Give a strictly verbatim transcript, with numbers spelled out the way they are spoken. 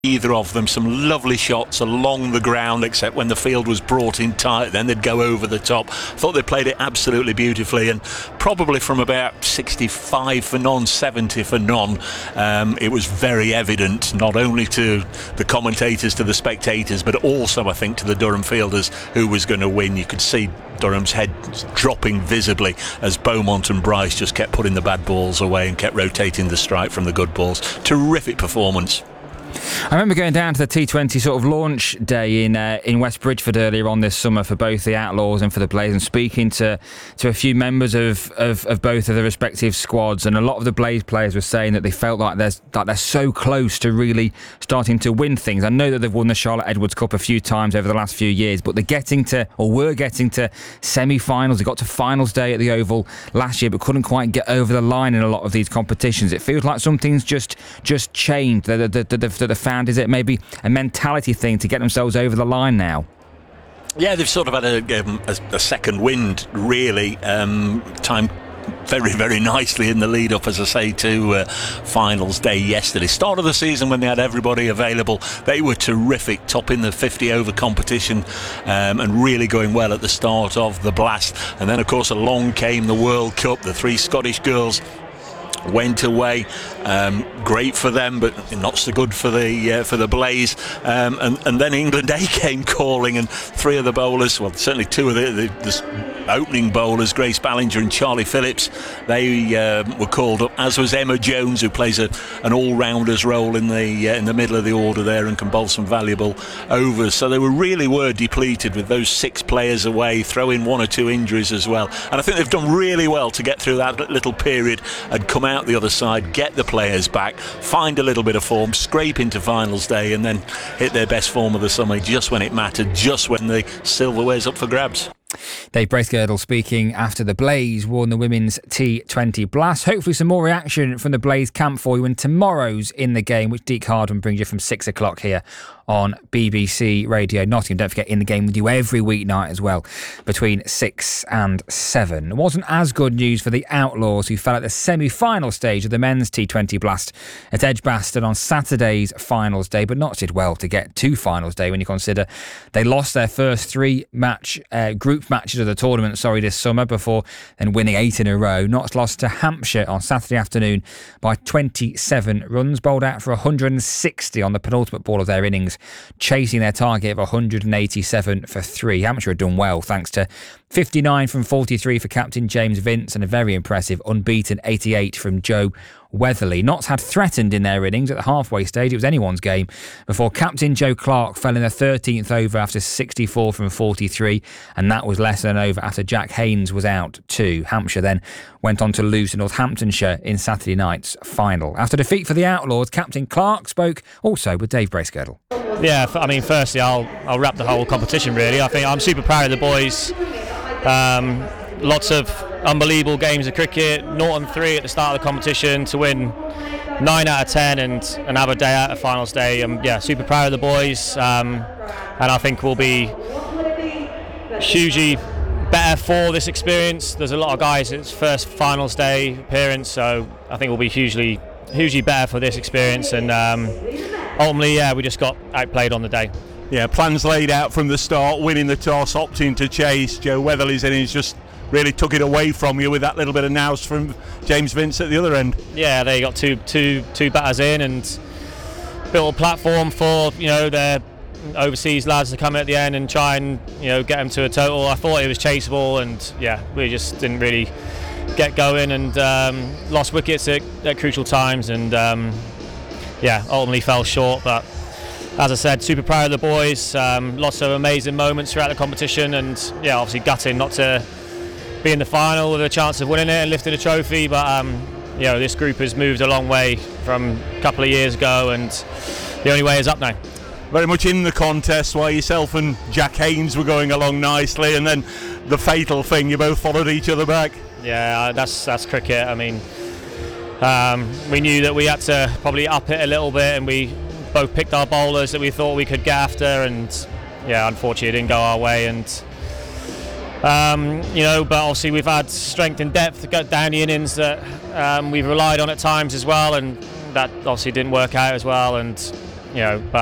either of them. Some lovely shots along the ground, except when the field was brought in tight, then they'd go over the top. Thought they played it absolutely beautifully, and probably from about sixty-five for none, seventy for none, um, it was very evident, not only to the commentators, to the spectators, but also I think to the Durham fielders, who was going to win. You could see Durham's head dropping visibly as Beaumont and Bryce just kept putting the bad balls away and kept rotating the strike from the good balls. Terrific performance. I remember going down to the T twenty sort of launch day in uh, in West Bridgford earlier on this summer for both the Outlaws and for the Blaze, and speaking to, to a few members of, of, of both of the respective squads, and a lot of the Blaze players were saying that they felt like they're, that they're so close to really starting to win things. I know that they've won the Charlotte Edwards Cup a few times over the last few years, but they're getting to, or were getting to, semi-finals. They got to finals day at the Oval last year, but couldn't quite get over the line in a lot of these competitions. It feels like something's just just changed. The, the, the, the, that they've found? Is it maybe a mentality thing to get themselves over the line now? Yeah, they've sort of had a, um, a, a second wind, really. Um, time very, very nicely in the lead up, as I say, to uh, finals day yesterday. Start of the season when they had everybody available, they were terrific, topping the fifty over competition um, and really going well at the start of the Blast. And then, of course, along came the World Cup. The three Scottish girls went away. Um, great for them, but not so good for the uh, for the Blaze. Um, and, and then England A came calling, and three of the bowlers, well, certainly two of the, the, the opening bowlers, Grace Ballinger and Charlie Phillips, they uh, were called up, as was Emma Jones, who plays a, an all-rounders role in the uh, in the middle of the order there and can bowl some valuable overs. So they were really were depleted with those six players away, throw in one or two injuries as well. And I think they've done really well to get through that little period and come out the other side, get the players back, find a little bit of form, scrape into finals day, and then hit their best form of the summer just when it mattered, just when the silverware's up for grabs. Dave Bracegirdle speaking after the Blaze won the women's T twenty Blast. Hopefully some more reaction from the Blaze camp for you in tomorrow's In the Game, which Deke Hardman brings you from six o'clock here on B B C Radio Nottingham. Don't forget In the Game with you every weeknight as well, between six and seven. It wasn't as good news for the Outlaws, who fell at the semi-final stage of the men's T twenty Blast at Edgbaston on Saturday's finals day, but not did well to get to finals day when you consider they lost their first three match uh, group matches of the tournament sorry this summer before then winning eight in a row. Notts lost to Hampshire on Saturday afternoon by twenty-seven runs, bowled out for one hundred sixty on the penultimate ball of their innings, chasing their target of one hundred eighty-seven for three. Hampshire had done well thanks to fifty-nine from forty-three for captain James Vince and a very impressive unbeaten eighty-eight from Joe Weatherly. Notts had threatened in their innings at the halfway stage. It was anyone's game before captain Joe Clark fell in the thirteenth over after sixty-four from forty-three, and that was less than an over after Jack Haynes was out too. Hampshire then went on to lose to Northamptonshire in Saturday night's final. After defeat for the Outlaws, captain Clark spoke also with Dave Bracegirdle. Yeah, I mean, firstly, I'll I'll wrap the whole competition really. I think I'm super proud of the boys. Um, lots of unbelievable games of cricket. Norton three at the start of the competition to win nine out of ten and, and have a day out of finals day. Um, yeah, super proud of the boys, um, and I think we'll be hugely better for this experience. There's a lot of guys it's first finals day appearance, so I think we'll be hugely hugely better for this experience, and um, ultimately, yeah, we just got outplayed on the day. Yeah, plans laid out from the start, winning the toss, opting to chase. Joe Weatherly's innings just really took it away from you with that little bit of nous from James Vince at the other end. Yeah, they got two two two batters in and built a platform for, you know, their overseas lads to come at the end and try and, you know, get them to a total. I thought it was chaseable, and yeah, we just didn't really get going and um, lost wickets at, at crucial times, and um, yeah, ultimately fell short. But as I said, super proud of the boys. Um, lots of amazing moments throughout the competition, and yeah, obviously gutting not to be in the final with a chance of winning it and lifting a trophy. But um, you know, this group has moved a long way from a couple of years ago, and the only way is up now. Very much in the contest, while yourself and Jack Haynes were going along nicely, and then the fatal thing, you both followed each other back. Yeah, that's that's cricket. I mean, um, we knew that we had to probably up it a little bit, and we both picked our bowlers that we thought we could get after, and yeah, unfortunately it didn't go our way. And um, you know, but obviously we've had strength and depth to go down the innings that um, we've relied on at times as well, and that obviously didn't work out as well. And you know, but